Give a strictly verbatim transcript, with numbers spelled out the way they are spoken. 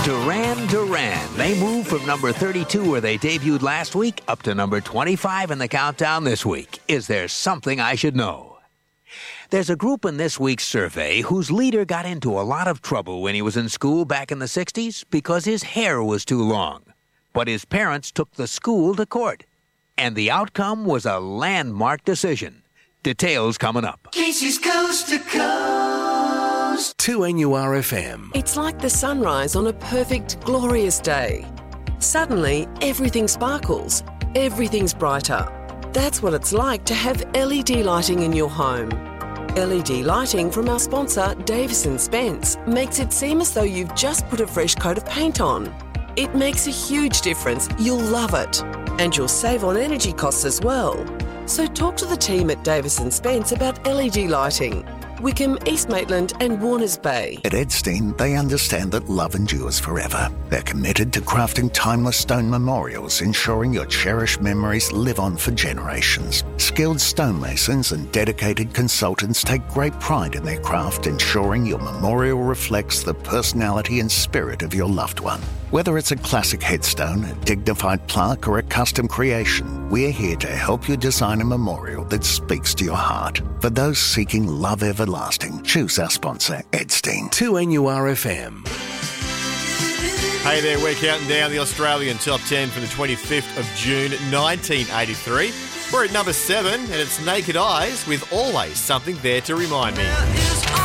Duran Duran. They moved from number thirty-two, where they debuted last week, up to number twenty-five in the countdown this week. Is there something I should know? There's a group in this week's survey whose leader got into a lot of trouble when he was in school back in the sixties because his hair was too long. But his parents took the school to court, and the outcome was a landmark decision. Details coming up. Casey's Coast to Coast. two N U R F M. It's like the sunrise on a perfect, glorious day. Suddenly, everything sparkles. Everything's brighter. That's what it's like to have L E D lighting in your home. L E D lighting from our sponsor, Davis and Spence, makes it seem as though you've just put a fresh coat of paint on. It makes a huge difference. You'll love it. And you'll save on energy costs as well. So talk to the team at Davis and Spence about L E D lighting. Wickham, East Maitland and Warners Bay. At Edstein, they understand that love endures forever. They're committed to crafting timeless stone memorials, ensuring your cherished memories live on for generations. Skilled stonemasons and dedicated consultants take great pride in their craft, ensuring your memorial reflects the personality and spirit of your loved one. Whether it's a classic headstone, a dignified plaque or a custom creation, we're here to help you design a memorial that speaks to your heart. For those seeking love everlasting, choose our sponsor, Edstein. two N U R F M. Hey there, we're counting down the Australian Top ten for the twenty-fifth of June, nineteen eighty-three. We're at number seven, and it's Naked Eyes with Always Something There to Remind Me.